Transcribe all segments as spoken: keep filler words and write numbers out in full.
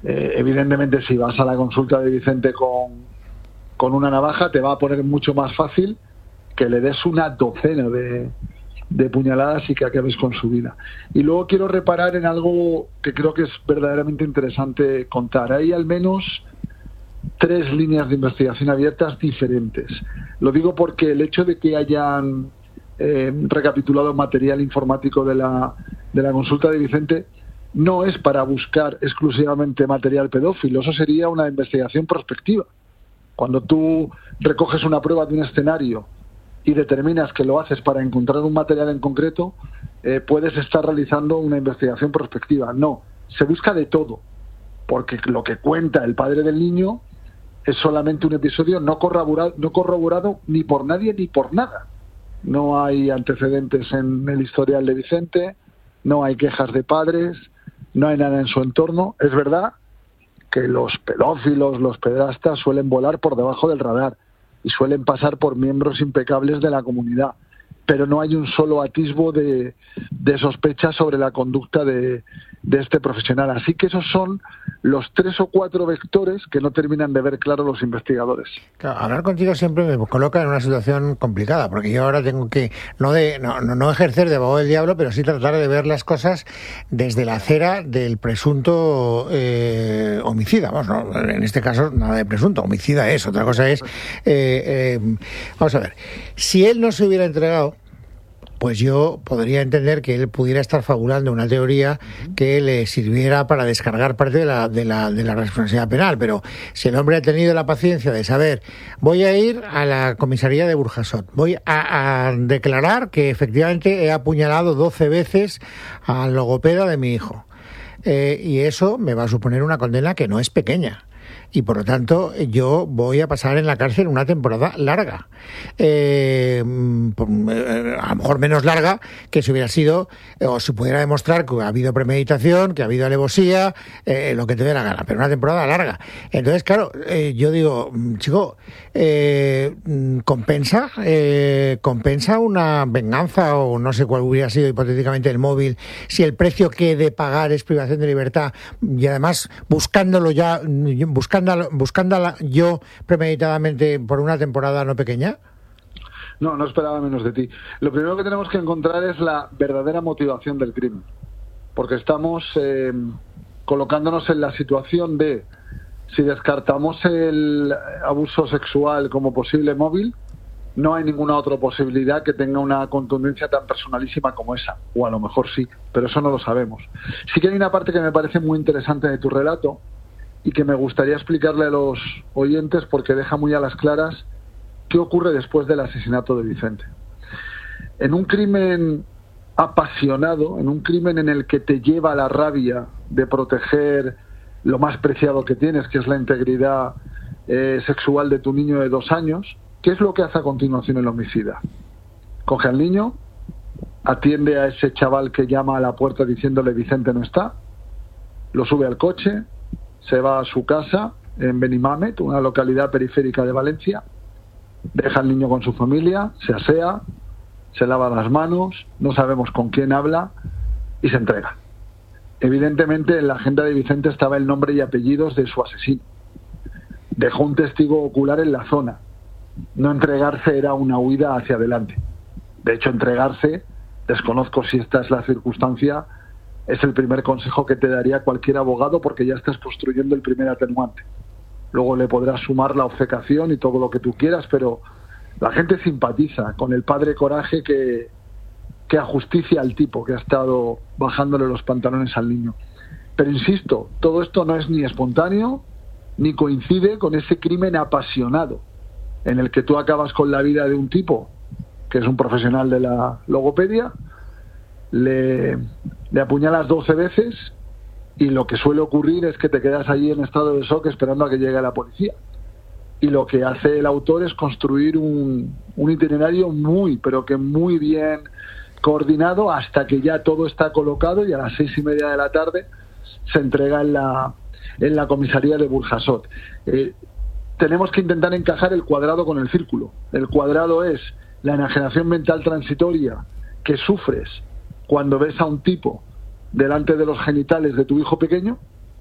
Eh, evidentemente, si vas a la consulta de Vicente con, con una navaja, te va a poner mucho más fácil que le des una docena de, de puñaladas y que acabes con su vida. Y luego quiero reparar en algo que creo que es verdaderamente interesante contar. Hay al menos tres líneas de investigación abiertas diferentes. Lo digo porque el hecho de que hayan eh, recapitulado material informático de la, de la consulta de Vicente no es para buscar exclusivamente material pedófilo, eso sería una investigación prospectiva. Cuando tú recoges una prueba de un escenario y determinas que lo haces para encontrar un material en concreto, eh, puedes estar realizando una investigación prospectiva. No, se busca de todo, porque lo que cuenta el padre del niño es solamente un episodio no corroborado, no corroborado ni por nadie ni por nada. No hay antecedentes en el historial de Vicente, no hay quejas de padres, no hay nada en su entorno. Es verdad que los pedófilos, los pederastas suelen volar por debajo del radar y suelen pasar por miembros impecables de la comunidad, pero no hay un solo atisbo de, de sospecha sobre la conducta de, de este profesional. Así que esos son los tres o cuatro vectores que no terminan de ver claro los investigadores. Claro, hablar contigo siempre me coloca en una situación complicada, porque yo ahora tengo que no de no, no ejercer de abogado del diablo, pero sí tratar de ver las cosas desde la acera del presunto eh, homicida. Vamos, no, en este caso nada de presunto, homicida es, otra cosa es... Eh, eh, vamos a ver, si él no se hubiera entregado, pues yo podría entender que él pudiera estar fabulando una teoría que le sirviera para descargar parte de la, de la, de la responsabilidad penal. Pero si el hombre ha tenido la paciencia de saber, voy a ir a la comisaría de Burjasot, voy a, a declarar que efectivamente he apuñalado doce veces al logopeda de mi hijo, eh, y eso me va a suponer una condena que no es pequeña. Y por lo tanto yo voy a pasar en la cárcel una temporada larga, eh, a lo mejor menos larga que si hubiera sido, o si pudiera demostrar que ha habido premeditación, que ha habido alevosía, eh, lo que te dé la gana, pero una temporada larga. Entonces, claro, eh, yo digo, chico, eh, compensa eh, compensa una venganza, o no sé cuál hubiera sido hipotéticamente el móvil, si el precio que he de pagar es privación de libertad, y además buscándolo ya, buscando buscándola yo premeditadamente por una temporada no pequeña. No, no esperaba menos de ti. Lo primero que tenemos que encontrar es la verdadera motivación del crimen, porque estamos eh, colocándonos en la situación de, si descartamos el abuso sexual como posible móvil, no hay ninguna otra posibilidad que tenga una contundencia tan personalísima como esa, o a lo mejor sí, pero eso no lo sabemos. Sí que hay una parte que me parece muy interesante de tu relato y que me gustaría explicarle a los oyentes, porque deja muy a las claras qué ocurre después del asesinato de Vicente. En un crimen apasionado, en un crimen en el que te lleva la rabia de proteger lo más preciado que tienes, que es la integridad eh, sexual de tu niño de dos años, ¿qué es lo que hace a continuación el homicida? Coge al niño, atiende a ese chaval que llama a la puerta diciéndole Vicente no está, lo sube al coche, se va a su casa en Benimamet, una localidad periférica de Valencia, deja al niño con su familia, se asea, se lava las manos, no sabemos con quién habla y se entrega. Evidentemente en la agenda de Vicente estaba el nombre y apellidos de su asesino. Dejó un testigo ocular en la zona. No entregarse era una huida hacia adelante. De hecho, entregarse, desconozco si esta es la circunstancia, es el primer consejo que te daría cualquier abogado, porque ya estás construyendo el primer atenuante. Luego le podrás sumar la obcecación y todo lo que tú quieras, pero la gente simpatiza con el padre coraje que, que ajusticia al tipo que ha estado bajándole los pantalones al niño. Pero insisto, todo esto no es ni espontáneo ni coincide con ese crimen apasionado en el que tú acabas con la vida de un tipo que es un profesional de la logopedia, le, le apuñalas doce veces y lo que suele ocurrir es que te quedas allí en estado de shock esperando a que llegue la policía. Y lo que hace el autor es construir un, un itinerario muy, pero que muy bien coordinado, hasta que ya todo está colocado y a las seis y media de la tarde se entrega en la, en la comisaría de Burjasot. Eh, tenemos que intentar encajar el cuadrado con el círculo. El cuadrado es la enajenación mental transitoria que sufres cuando ves a un tipo delante de los genitales de tu hijo pequeño,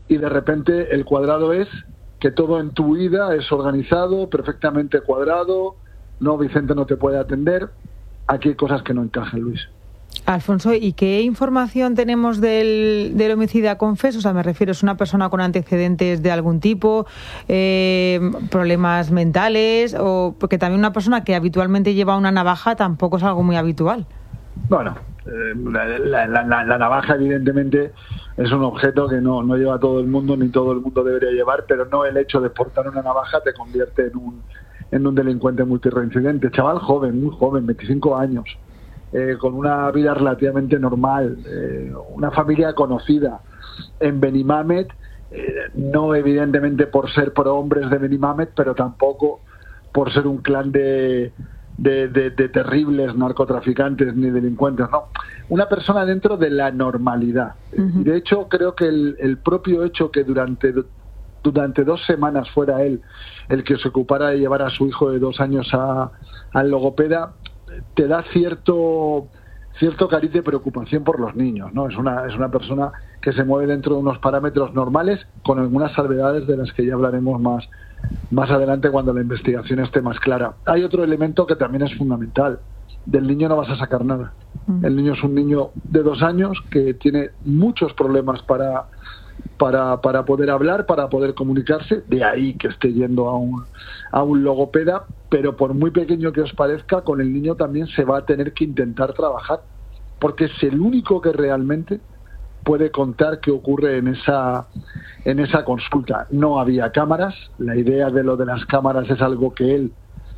y de repente el cuadrado es que todo en tu vida es organizado, perfectamente cuadrado, no, Vicente no te puede atender. Aquí hay cosas que no encajan, Luis. Alfonso, ¿y qué información tenemos del, del homicida confeso? O sea, me refiero, ¿es una persona con antecedentes de algún tipo, eh, problemas mentales? O porque también una persona que habitualmente lleva una navaja tampoco es algo muy habitual. Bueno, eh, la, la, la, la navaja evidentemente es un objeto que no, no lleva todo el mundo, ni todo el mundo debería llevar, pero no el hecho de portar una navaja te convierte en un, en un delincuente multireincidente. Chaval joven, muy joven, veinticinco años. Eh, con una vida relativamente normal, eh, una familia conocida en Benimamet, eh, no evidentemente por ser pro hombres de Benimamet, pero tampoco por ser un clan de, de, de, de terribles narcotraficantes ni delincuentes, no. Una persona dentro de la normalidad. Uh-huh. De hecho, creo que el, el propio hecho que durante, durante dos semanas fuera él el que se ocupara de llevar a su hijo de dos años a, al logopeda, te da cierto cierto cariz de preocupación por los niños, ¿no? Es una es una persona que se mueve dentro de unos parámetros normales, con algunas salvedades de las que ya hablaremos más más adelante cuando la investigación esté más clara. Hay otro elemento que también es fundamental. Del niño no vas a sacar nada. El niño es un niño de dos años que tiene muchos problemas para para para poder hablar, para poder comunicarse, de ahí que esté yendo a un a un logopeda, pero por muy pequeño que os parezca, con el niño también se va a tener que intentar trabajar, porque es el único que realmente puede contar qué ocurre en esa en esa consulta. No había cámaras, la idea de lo de las cámaras es algo que él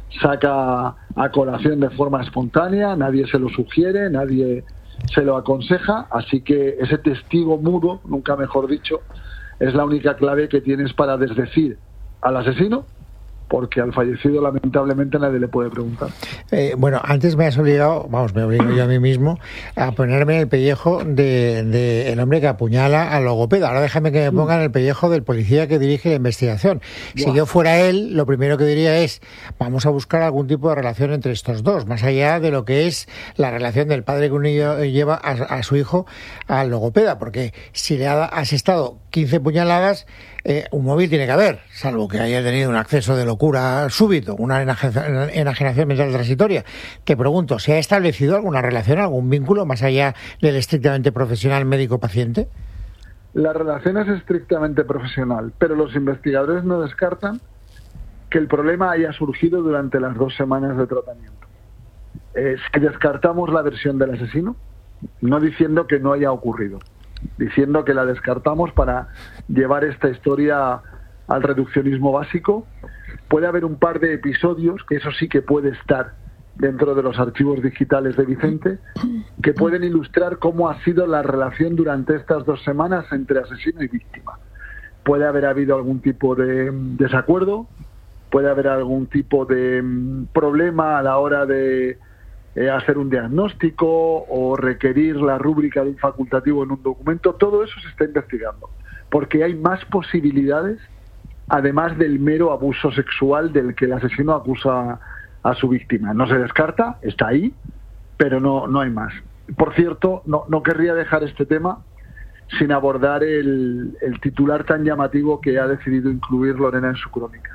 saca a colación de forma espontánea, nadie se lo sugiere, nadie se lo aconseja, así que ese testigo mudo, nunca mejor dicho, es la única clave que tienes para desdecir al asesino, porque al fallecido lamentablemente nadie le puede preguntar. Eh, bueno, antes me has obligado, vamos, me obligo yo a mí mismo a ponerme en el pellejo de, de el hombre que apuñala al logopeda. Ahora déjame que me ponga en el pellejo del policía que dirige la investigación. Si wow. yo fuera él, lo primero que diría es, vamos a buscar algún tipo de relación entre estos dos, más allá de lo que es la relación del padre que uno lleva a, a su hijo al logopeda, porque si le ha asestado quince puñaladas, eh, un móvil tiene que haber, salvo que haya tenido un acceso de locura súbito, una enajenación mental transitoria. Te pregunto, ¿se ha establecido alguna relación, algún vínculo más allá del estrictamente profesional médico-paciente? La relación es estrictamente profesional, pero los investigadores no descartan que el problema haya surgido durante las dos semanas de tratamiento. Eh, si descartamos la versión del asesino, no diciendo que no haya ocurrido, diciendo que la descartamos para llevar esta historia al reduccionismo básico, puede haber un par de episodios, que eso sí que puede estar dentro de los archivos digitales de Vicente, que pueden ilustrar cómo ha sido la relación durante estas dos semanas entre asesino y víctima. Puede haber habido algún tipo de desacuerdo, puede haber algún tipo de problema a la hora de Eh, hacer un diagnóstico o requerir la rúbrica de un facultativo en un documento. Todo eso se está investigando, porque hay más posibilidades, además del mero abuso sexual del que el asesino acusa a su víctima. No se descarta, está ahí, pero no, no hay más. Por cierto, no, no querría dejar este tema sin abordar el, el titular tan llamativo que ha decidido incluir Lorena en su crónica.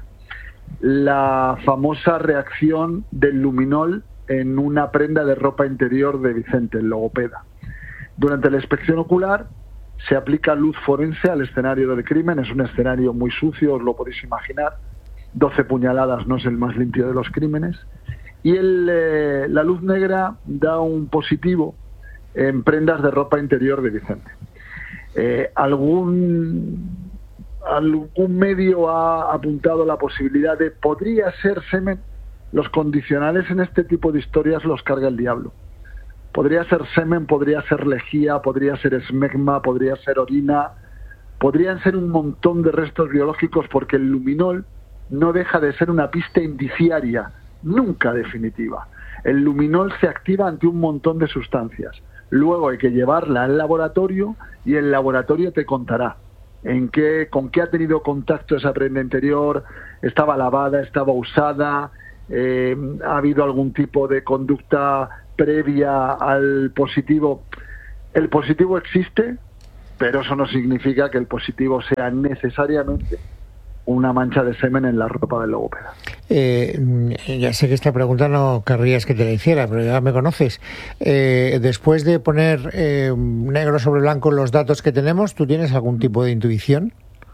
La famosa reacción del luminol en una prenda de ropa interior de Vicente, el logopeda. Durante la inspección ocular se aplica luz forense al escenario del crimen. Es un escenario muy sucio, os lo podéis imaginar. doce puñaladas no es el más limpio de los crímenes. Y el, eh, la luz negra da un positivo en prendas de ropa interior de Vicente. Eh, algún, algún medio ha apuntado la posibilidad de podría ser semen. Los condicionales en este tipo de historias los carga el diablo. Podría ser semen, podría ser lejía, podría ser esmegma, podría ser orina, podrían ser un montón de restos biológicos, porque el luminol no deja de ser una pista indiciaria, nunca definitiva. El luminol se activa ante un montón de sustancias. Luego hay que llevarla al laboratorio y el laboratorio te contará en qué, con qué ha tenido contacto esa prenda interior, estaba lavada, estaba usada, Eh, ha habido algún tipo de conducta previa al positivo. El positivo existe, pero eso no significa que el positivo sea necesariamente una mancha de semen en la ropa del logopeda. Eh, ya sé que esta pregunta no querrías que te la hiciera, pero ya me conoces. Eh, después de poner eh, negro sobre blanco los datos que tenemos, ¿tú tienes algún tipo de intuición?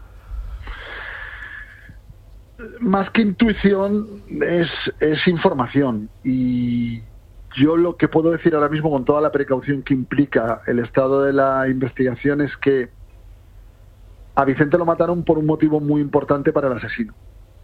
Más que intuición, es, es información. Y yo lo que puedo decir ahora mismo, con toda la precaución que implica el estado de la investigación, es que a Vicente lo mataron por un motivo muy importante para el asesino.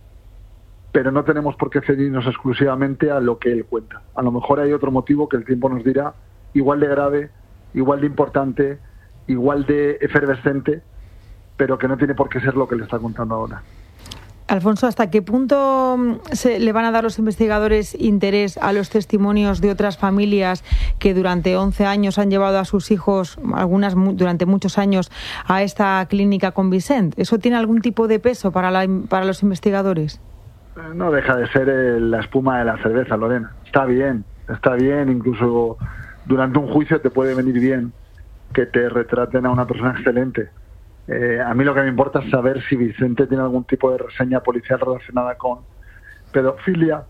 Pero no tenemos por qué ceñirnos exclusivamente a lo que él cuenta. A lo mejor hay otro motivo que el tiempo nos dirá, igual de grave, igual de importante, igual de efervescente, pero que no tiene por qué ser lo que le está contando ahora. Alfonso, ¿hasta qué punto se le van a dar los investigadores interés a los testimonios de otras familias que durante once años han llevado a sus hijos, algunas durante muchos años, a esta clínica con Vicente? ¿Eso tiene algún tipo de peso para, la, para los investigadores? No deja de ser el, la espuma de la cerveza, Lorena. Está bien, está bien, incluso durante un juicio te puede venir bien que te retraten a una persona excelente. Eh, a mí lo que me importa es saber si Vicente tiene algún tipo de reseña policial relacionada con pedofilia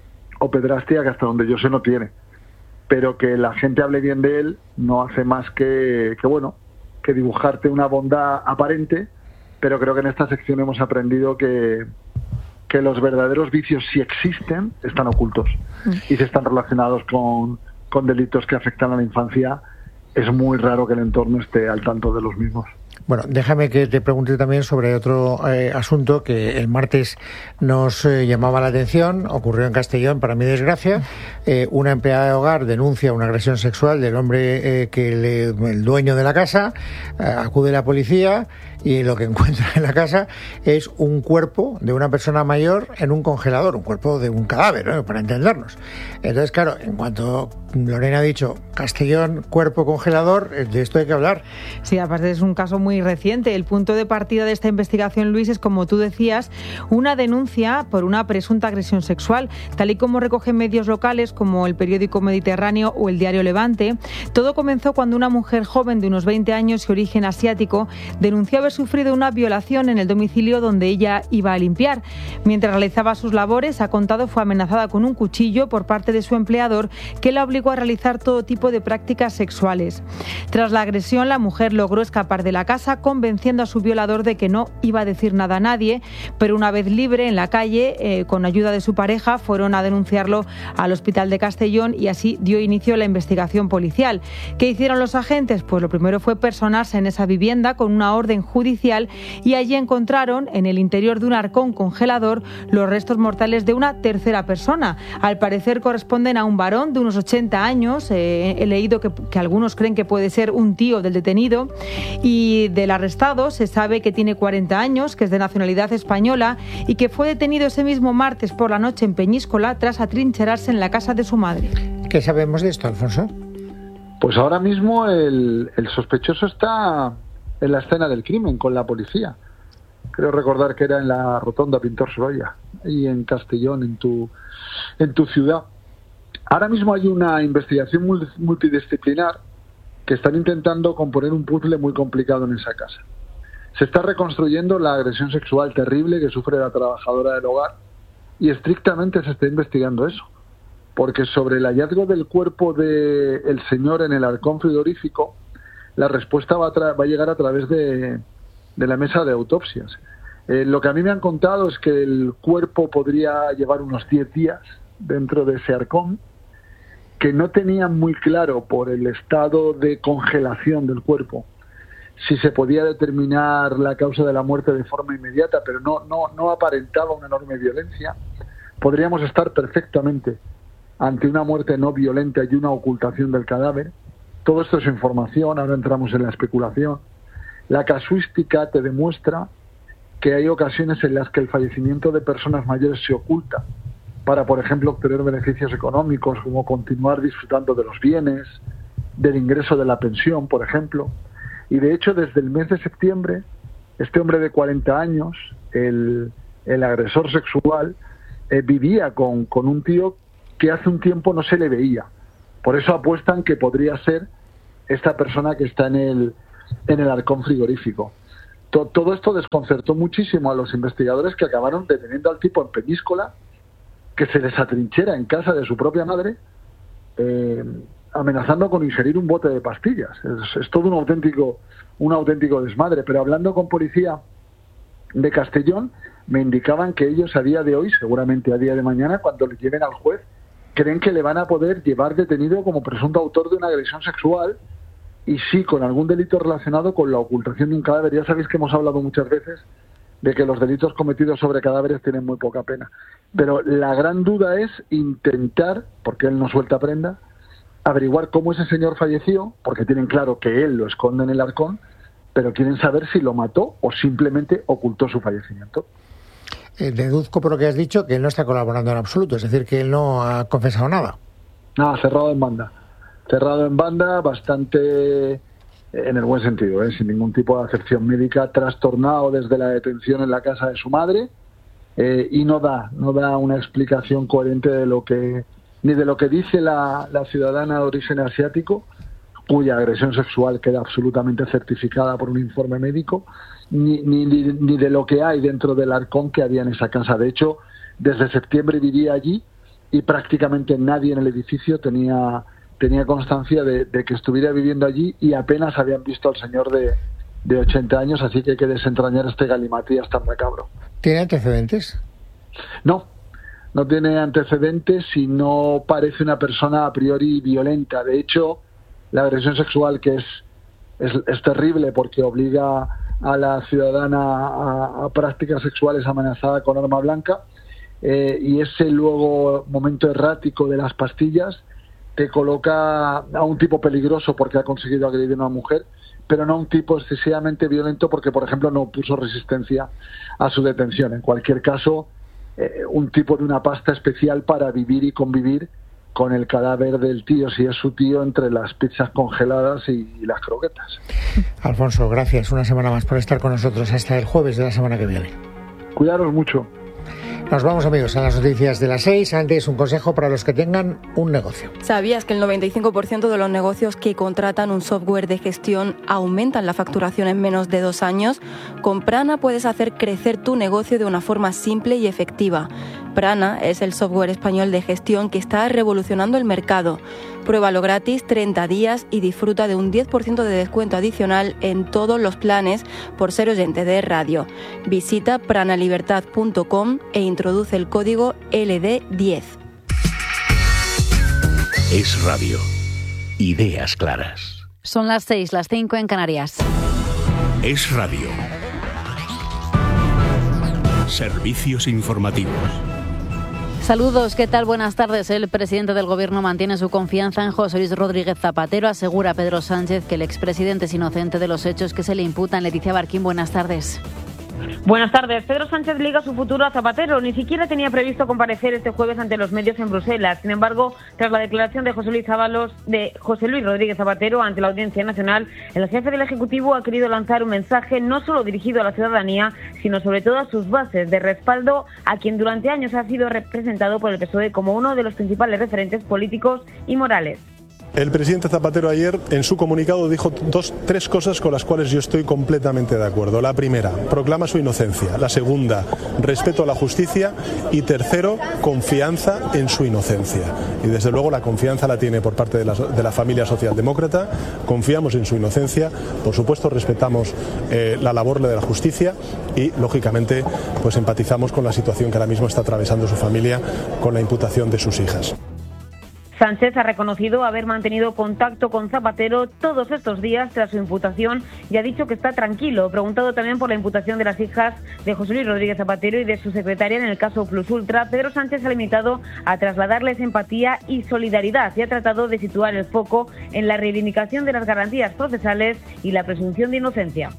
o pedrastia, que hasta donde yo sé no tiene. Pero que la gente hable bien de él no hace más que, que bueno, que dibujarte una bondad aparente, pero creo que en esta sección hemos aprendido que, que los verdaderos vicios, si existen, están ocultos y si están relacionados con, con delitos que afectan a la infancia. Es muy raro que el entorno esté al tanto de los mismos. Bueno, déjame que te pregunte también sobre otro eh, asunto que el martes nos eh, llamaba la atención. Ocurrió en Castellón, para mi desgracia. Eh, una empleada de hogar denuncia una agresión sexual del hombre eh, que le, el dueño de la casa. Eh, acude la policía y lo que encuentra en la casa es un cuerpo de una persona mayor en un congelador, un cuerpo de un cadáver, ¿no? Para entendernos. Entonces, claro, en cuanto Lorena ha dicho Castellón, cuerpo congelador, de esto hay que hablar. Sí, aparte es un caso muy reciente. El punto de partida de esta investigación, Luis, es, como tú decías, una denuncia por una presunta agresión sexual, tal y como recogen medios locales como el periódico Mediterráneo o el diario Levante. Todo comenzó cuando una mujer joven de unos veinte años y origen asiático denunció haber sufrido una violación en el domicilio donde ella iba a limpiar. Mientras realizaba sus labores, ha contado, fue amenazada con un cuchillo por parte de su empleador, que la obligó a realizar todo tipo de prácticas sexuales. Tras la agresión, la mujer logró escapar de la casa, convenciendo a su violador de que no iba a decir nada a nadie, pero una vez libre en la calle, eh, con ayuda de su pareja, fueron a denunciarlo al hospital de Castellón y así dio inicio la investigación policial. ¿Qué hicieron los agentes? Pues lo primero fue personarse en esa vivienda con una orden judicial y allí encontraron, en el interior de un arcón congelador, los restos mortales de una tercera persona. Al parecer corresponden a un varón de unos ochenta años. Eh, he leído que, que algunos creen que puede ser un tío del detenido, y del arrestado se sabe que tiene cuarenta años, que es de nacionalidad española y que fue detenido ese mismo martes por la noche en Peñíscola tras atrincherarse en la casa de su madre. ¿Qué sabemos de esto, Alfonso? Pues ahora mismo el, el sospechoso está en la escena del crimen con la policía. Creo recordar que era en la rotonda Pintor Sorolla y en Castellón, en tu, en tu ciudad. Ahora mismo hay una investigación multidisciplinar que están intentando componer un puzzle muy complicado en esa casa. Se está reconstruyendo la agresión sexual terrible que sufre la trabajadora del hogar y estrictamente se está investigando eso, porque sobre el hallazgo del cuerpo del señor en el arcón frigorífico, la respuesta va a, tra- va a llegar a través de, de la mesa de autopsias. Eh, lo que a mí me han contado es que el cuerpo podría llevar unos diez días dentro de ese arcón, que no tenían muy claro por el estado de congelación del cuerpo si se podía determinar la causa de la muerte de forma inmediata, pero no, no, no aparentaba una enorme violencia. Podríamos estar perfectamente ante una muerte no violenta y una ocultación del cadáver. Todo esto es información, ahora entramos en la especulación. La casuística te demuestra que hay ocasiones en las que el fallecimiento de personas mayores se oculta para, por ejemplo, obtener beneficios económicos, como continuar disfrutando de los bienes, del ingreso de la pensión, por ejemplo. Y de hecho, desde el mes de septiembre, este hombre de cuarenta años, el, el agresor sexual, eh, vivía con, con un tío que hace un tiempo no se le veía. Por eso apuestan que podría ser esta persona que está en el, en el arcón frigorífico. To- todo esto desconcertó muchísimo a los investigadores, que acabaron deteniendo al tipo en Peñíscola, que se desatrinchera en casa de su propia madre, eh, amenazando con ingerir un bote de pastillas. Es, es todo un auténtico, un auténtico desmadre. Pero hablando con policía de Castellón, me indicaban que ellos a día de hoy, seguramente a día de mañana, cuando le lleven al juez, creen que le van a poder llevar detenido como presunto autor de una agresión sexual, y sí, con algún delito relacionado con la ocultación de un cadáver. Ya sabéis que hemos hablado muchas veces de que los delitos cometidos sobre cadáveres tienen muy poca pena. Pero la gran duda es intentar, porque él no suelta prenda, averiguar cómo ese señor falleció, porque tienen claro que él lo esconde en el arcón, pero quieren saber si lo mató o simplemente ocultó su fallecimiento. Eh, deduzco por lo que has dicho que él no está colaborando en absoluto, es decir, que él no ha confesado nada. Nada, cerrado en banda. Cerrado en banda, bastante, en el buen sentido, ¿eh? sin ningún tipo de acepción médica, trastornado desde la detención en la casa de su madre, eh, y no da, no da una explicación coherente de lo que, ni de lo que dice la, la ciudadana de origen asiático, cuya agresión sexual queda absolutamente certificada por un informe médico, ni, ni, ni de lo que hay dentro del arcón que había en esa casa. De hecho, desde septiembre vivía allí y prácticamente nadie en el edificio tenía... tenía constancia de, de que estuviera viviendo allí, y apenas habían visto al señor de, de ochenta años, así que hay que desentrañar este galimatías tan macabro. ¿Tiene antecedentes? No, no tiene antecedentes y no parece una persona a priori violenta. De hecho, la agresión sexual, que es, es, es terrible porque obliga a la ciudadana a, a prácticas sexuales amenazada con arma blanca, eh, y ese luego momento errático de las pastillas, te coloca a un tipo peligroso porque ha conseguido agredir a una mujer, pero no a un tipo excesivamente violento porque, por ejemplo, no puso resistencia a su detención. En cualquier caso, eh, un tipo de una pasta especial para vivir y convivir con el cadáver del tío, si es su tío, entre las pizzas congeladas y, y las croquetas. Alfonso, gracias una semana más por estar con nosotros hasta el jueves de la semana que viene. Cuidaros mucho. Nos vamos, amigos, a las noticias de las seis. Antes, un consejo para los que tengan un negocio. ¿Sabías que el noventa y cinco por ciento de los negocios que contratan un software de gestión aumentan la facturación en menos de dos años? Con Prana puedes hacer crecer tu negocio de una forma simple y efectiva. Prana es el software español de gestión que está revolucionando el mercado. Pruébalo gratis treinta días y disfruta de un diez por ciento de descuento adicional en todos los planes por ser oyente de radio. Visita pranalibertad punto com e introduce el código L D diez. Es radio. Ideas claras. Son las seis, las cinco en Canarias. Es radio. Servicios informativos. Saludos, ¿qué tal? Buenas tardes. El presidente del Gobierno mantiene su confianza en José Luis Rodríguez Zapatero. Asegura Pedro Sánchez que el expresidente es inocente de los hechos que se le imputan. Leticia Barquín, buenas tardes. Buenas tardes. Pedro Sánchez liga su futuro a Zapatero. Ni siquiera tenía previsto comparecer este jueves ante los medios en Bruselas. Sin embargo, tras la declaración de José Luis Ábalos, de José Luis Rodríguez Zapatero ante la Audiencia Nacional, el jefe del Ejecutivo ha querido lanzar un mensaje no solo dirigido a la ciudadanía, sino sobre todo a sus bases de respaldo a quien durante años ha sido representado por el P S O E como uno de los principales referentes políticos y morales. El presidente Zapatero ayer en su comunicado dijo dos, tres cosas con las cuales yo estoy completamente de acuerdo. La primera, proclama su inocencia. La segunda, respeto a la justicia. Y tercero, confianza en su inocencia. Y desde luego la confianza la tiene por parte de la, de la familia socialdemócrata. Confiamos en su inocencia. Por supuesto respetamos eh, la labor de la justicia y lógicamente pues empatizamos con la situación que ahora mismo está atravesando su familia con la imputación de sus hijas. Sánchez ha reconocido haber mantenido contacto con Zapatero todos estos días tras su imputación y ha dicho que está tranquilo. Preguntado también por la imputación de las hijas de José Luis Rodríguez Zapatero y de su secretaria en el caso Plus Ultra, Pedro Sánchez ha limitado a trasladarles empatía y solidaridad y ha tratado de situar el foco en la reivindicación de las garantías procesales y la presunción de inocencia.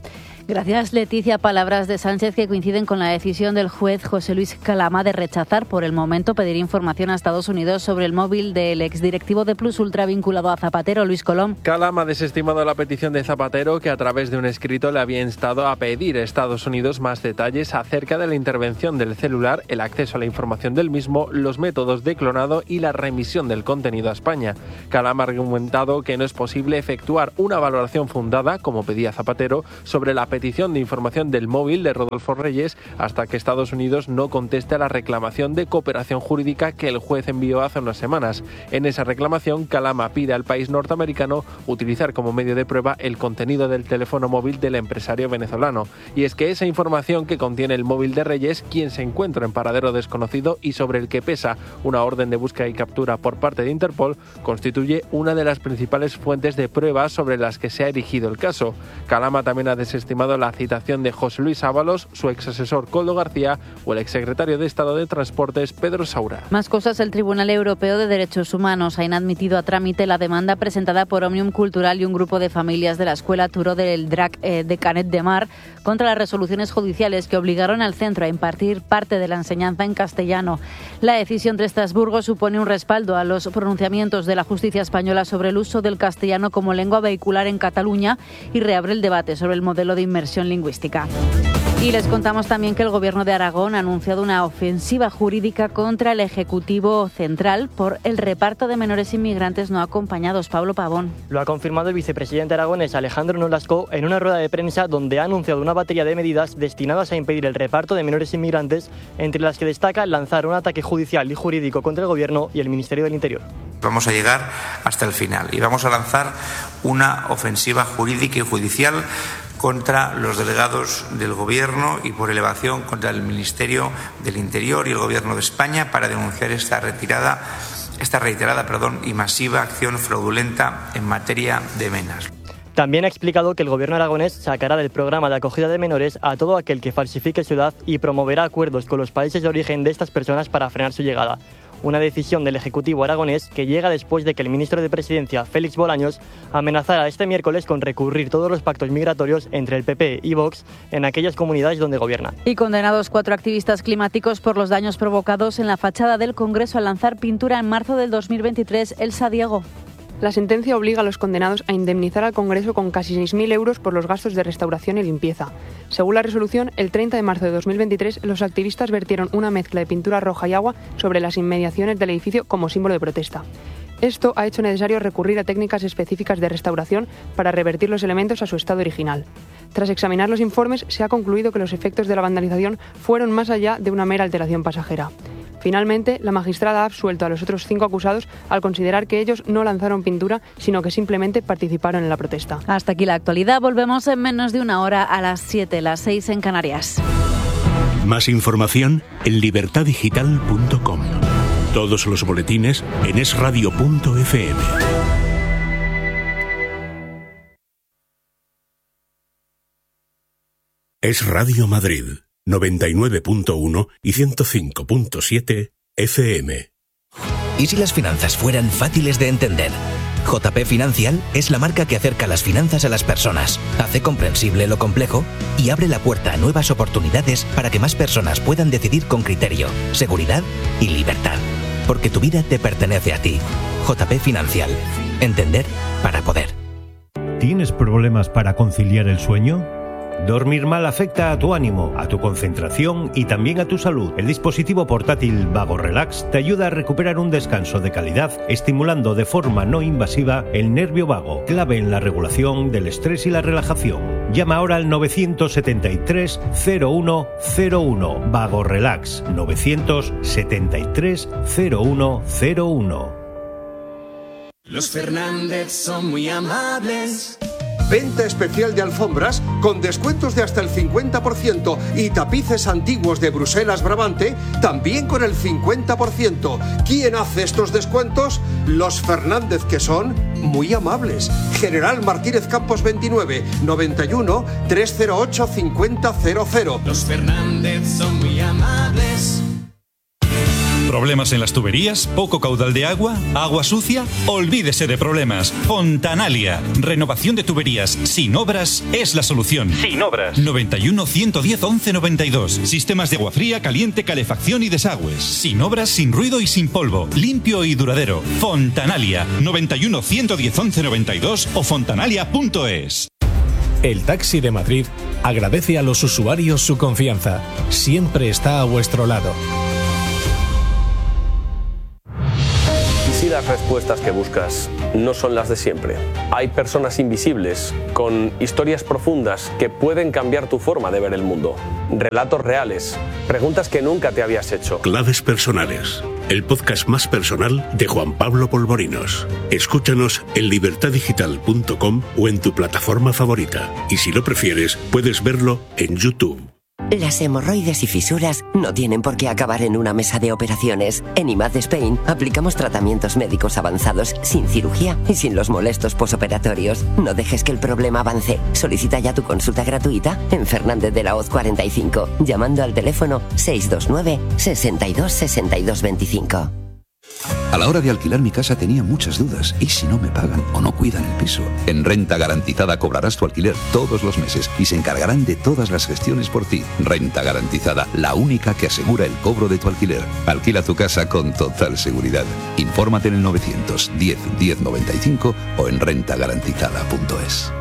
Gracias, Leticia. Palabras de Sánchez que coinciden con la decisión del juez José Luis Calama de rechazar por el momento pedir información a Estados Unidos sobre el móvil del exdirectivo de Plus Ultra vinculado a Zapatero, Luis Colom. Calama ha desestimado la petición de Zapatero, que a través de un escrito le había instado a pedir a Estados Unidos más detalles acerca de la intervención del celular, el acceso a la información del mismo, los métodos de clonado y la remisión del contenido a España. Calama ha argumentado que no es posible efectuar una valoración fundada, como pedía Zapatero, sobre la petición de información del móvil de Rodolfo Reyes hasta que Estados Unidos no conteste a la reclamación de cooperación jurídica que el juez envió hace unas semanas. En esa reclamación, Calama pide al país norteamericano utilizar como medio de prueba el contenido del teléfono móvil del empresario venezolano. Y es que esa información que contiene el móvil de Reyes, quien se encuentra en paradero desconocido y sobre el que pesa una orden de búsqueda y captura por parte de Interpol, constituye una de las principales fuentes de pruebas sobre las que se ha erigido el caso. Calama también ha desestimado la citación de José Luis Ábalos, su exasesor Koldo García o el exsecretario de Estado de Transportes Pedro Saura. Más cosas. El Tribunal Europeo de Derechos Humanos ha inadmitido a trámite la demanda presentada por Òmnium Cultural y un grupo de familias de la Escuela Turó del Drac eh, de Canet de Mar contra las resoluciones judiciales que obligaron al centro a impartir parte de la enseñanza en castellano. La decisión de Estrasburgo supone un respaldo a los pronunciamientos de la justicia española sobre el uso del castellano como lengua vehicular en Cataluña y reabre el debate sobre el modelo de inmersión lingüística. Y les contamos también que el Gobierno de Aragón ha anunciado una ofensiva jurídica contra el Ejecutivo Central por el reparto de menores inmigrantes no acompañados. Pablo Pavón. Lo ha confirmado el vicepresidente aragonés Alejandro Nolasco en una rueda de prensa donde ha anunciado una batería de medidas destinadas a impedir el reparto de menores inmigrantes, entre las que destaca lanzar un ataque judicial y jurídico contra el Gobierno y el Ministerio del Interior. Vamos a llegar hasta el final y vamos a lanzar una ofensiva jurídica y judicial contra los delegados del Gobierno y por elevación contra el Ministerio del Interior y el Gobierno de España para denunciar esta retirada, esta reiterada perdón, y masiva acción fraudulenta en materia de menas. También ha explicado que el Gobierno aragonés sacará del programa de acogida de menores a todo aquel que falsifique su edad y promoverá acuerdos con los países de origen de estas personas para frenar su llegada. Una decisión del Ejecutivo aragonés que llega después de que el ministro de Presidencia, Félix Bolaños, amenazara este miércoles con recurrir todos los pactos migratorios entre el P P y Vox en aquellas comunidades donde gobierna. Y condenados cuatro activistas climáticos por los daños provocados en la fachada del Congreso al lanzar pintura en marzo del dos mil veintitrés. Elsa Diego. La sentencia obliga a los condenados a indemnizar al Congreso con casi seis mil euros por los gastos de restauración y limpieza. Según la resolución, el treinta de marzo de dos mil veintitrés, los activistas vertieron una mezcla de pintura roja y agua sobre las inmediaciones del edificio como símbolo de protesta. Esto ha hecho necesario recurrir a técnicas específicas de restauración para revertir los elementos a su estado original. Tras examinar los informes, se ha concluido que los efectos de la vandalización fueron más allá de una mera alteración pasajera. Finalmente, la magistrada ha absuelto a los otros cinco acusados al considerar que ellos no lanzaron pintura, sino que simplemente participaron en la protesta. Hasta aquí la actualidad. Volvemos en menos de una hora a las siete, las seis en Canarias. Más información en libertad digital punto com. Todos los boletines en es radio punto efe eme. Es Radio Madrid. noventa y nueve punto uno y ciento cinco punto siete efe eme. ¿Y si las finanzas fueran fáciles de entender? J P Financial es la marca que acerca las finanzas a las personas, hace comprensible lo complejo y abre la puerta a nuevas oportunidades para que más personas puedan decidir con criterio, seguridad y libertad. Porque tu vida te pertenece a ti. J P Financial. Entender para poder. ¿Tienes problemas para conciliar el sueño? Dormir mal afecta a tu ánimo, a tu concentración y también a tu salud. El dispositivo portátil Vago Relax te ayuda a recuperar un descanso de calidad, estimulando de forma no invasiva el nervio vago, clave en la regulación del estrés y la relajación. Llama ahora al nueve siete tres cero uno cero uno. Vago Relax nueve siete tres cero uno cero uno. Los Fernández son muy amables. Venta especial de alfombras con descuentos de hasta el cincuenta por ciento y tapices antiguos de Bruselas Brabante también con el cincuenta por ciento. ¿Quién hace estos descuentos? Los Fernández, que son muy amables. General Martínez Campos veintinueve, noventa y uno, trescientos ocho, cincuenta cero cero. Los Fernández son muy amables. ¿Problemas en las tuberías? ¿Poco caudal de agua? ¿Agua sucia? Olvídese de problemas. Fontanalia. Renovación de tuberías sin obras es la solución. Sin obras. noventa y uno, ciento diez, once noventa y dos. Sistemas de agua fría, caliente, calefacción y desagües. Sin obras, sin ruido y sin polvo. Limpio y duradero. Fontanalia. noventa y uno, ciento diez, once noventa y dos o fontanalia punto es. El Taxi de Madrid agradece a los usuarios su confianza. Siempre está a vuestro lado. ¿Y si las respuestas que buscas no son las de siempre? Hay personas invisibles con historias profundas que pueden cambiar tu forma de ver el mundo. Relatos reales, preguntas que nunca te habías hecho. Claves personales. El podcast más personal de Juan Pablo Polvorinos. Escúchanos en libertad digital punto com o en tu plataforma favorita. Y si lo prefieres, puedes verlo en YouTube. Las hemorroides y fisuras no tienen por qué acabar en una mesa de operaciones. En I M A D Spain aplicamos tratamientos médicos avanzados sin cirugía y sin los molestos posoperatorios. No dejes que el problema avance. Solicita ya tu consulta gratuita en Fernández de la Hoz cuarenta y cinco, llamando al teléfono seis dos nueve, sesenta y dos, sesenta y dos veinticinco. A la hora de alquilar mi casa tenía muchas dudas. ¿Y si no me pagan o no cuidan el piso? En Renta Garantizada cobrarás tu alquiler todos los meses y se encargarán de todas las gestiones por ti. Renta Garantizada, la única que asegura el cobro de tu alquiler. Alquila tu casa con total seguridad. Infórmate en el novecientos diez, diez noventa y cinco o en renta garantizada punto es.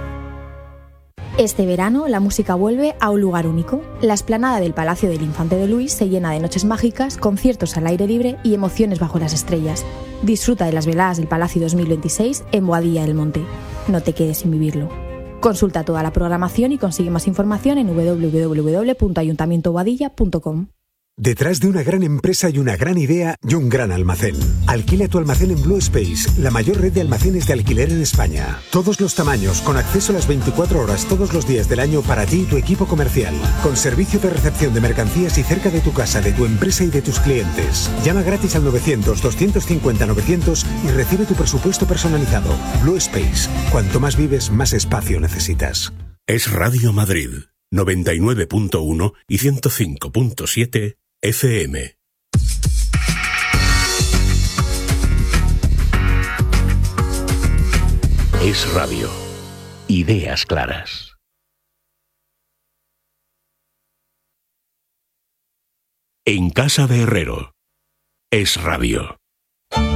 Este verano, la música vuelve a un lugar único. La explanada del Palacio del Infante de Luis se llena de noches mágicas, conciertos al aire libre y emociones bajo las estrellas. Disfruta de las veladas del Palacio dos mil veintiséis en Boadilla del Monte. No te quedes sin vivirlo. Consulta toda la programación y consigue más información en doble u doble u doble u punto ayuntamiento boadilla punto com. Detrás de una gran empresa y una gran idea y un gran almacén. Alquila tu almacén en Blue Space, la mayor red de almacenes de alquiler en España. Todos los tamaños, con acceso a las veinticuatro horas todos los días del año para ti y tu equipo comercial. Con servicio de recepción de mercancías y cerca de tu casa, de tu empresa y de tus clientes. Llama gratis al novecientos, doscientos cincuenta, novecientos y recibe tu presupuesto personalizado. Blue Space. Cuanto más vives, más espacio necesitas. Es Radio Madrid, noventa y nueve punto uno y ciento cinco punto siete F M. Es radio. Ideas claras. En casa de Herrero. Es radio.